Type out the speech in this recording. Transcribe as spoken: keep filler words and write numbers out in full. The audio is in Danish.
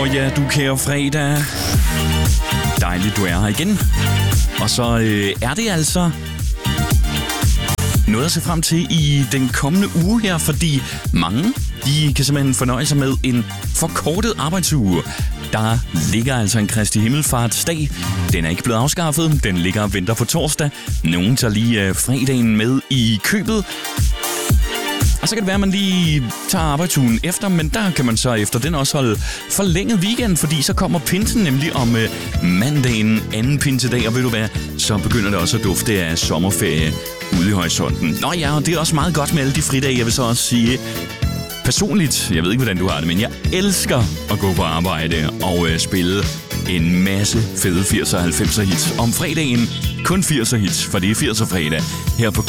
Åh ja, du kære fredag. Dejligt, du er her igen. Og så øh, er det altså noget at se frem til i den kommende uge her, fordi mange, de kan simpelthen fornøje sig med en forkortet arbejdsuge. Der ligger altså en Kristi Himmelfartsdag. Den er ikke blevet afskaffet. Den ligger og venter på torsdag. Nogen tager lige øh, fredagen med i købet. Og så kan det være, at man lige tager arbejdsugen efter, men der kan man så efter den også holde forlænget weekend, fordi så kommer pinsen nemlig om øh, mandagen, anden pinsedag, og ved du hvad, så begynder det også at dufte af sommerferie ude i horisonten. Nå ja, og det er også meget godt med alle de fridage, jeg vil så også sige. Personligt, jeg ved ikke, hvordan du har det, men jeg elsker at gå på arbejde og øh, spille en masse fede firser og halvfemser hits. Om fredagen kun firser hits, for det er firser fredag her på